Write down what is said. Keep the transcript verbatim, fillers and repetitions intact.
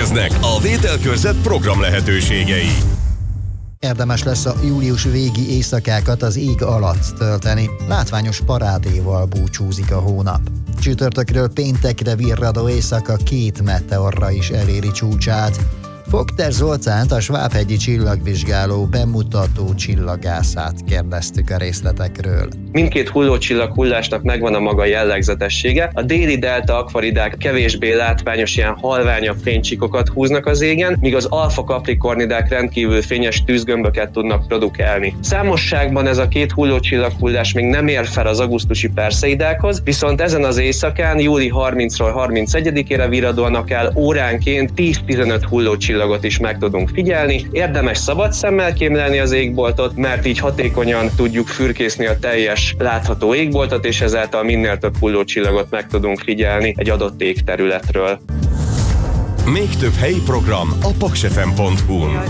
Következnek a Vételkörzet program lehetőségei. Érdemes lesz a július végi éjszakákat az ég alatt tölteni. Látványos parádéval búcsúzik a hónap. Csütörtökről péntekre virradó éjszaka két meteorra is eléri csúcsát. Fogter Zoltánt, a Svábhegyi Csillagvizsgáló bemutató csillagászát kérdeztük a részletekről. Mindkét hullócsillag hullásnak megvan a maga jellegzetessége. A déli delta akvaridák kevésbé látványos, ilyen halványabb fénycsíkokat húznak az égen, míg az alfa kaprikornidák rendkívül fényes tűzgömböket tudnak produkálni. Számosságban ez a két hullócsillag hullás még nem ér fel az augusztusi Perseidákhoz, viszont ezen az éjszakán, júli harmincadikáról harmincegyedikére virradóan akár óránként tíz-tizenöt hullócsillagot is meg tudunk figyelni. Érdemes szabad szemmel kémlelni az égboltot, mert így hatékonyan tudjuk fürkészni a teljes látható égboltot, és ezáltal minél több hullócsillagot meg tudunk figyelni egy adott égterületről. Még több helyi program a paksefem pont hu-n.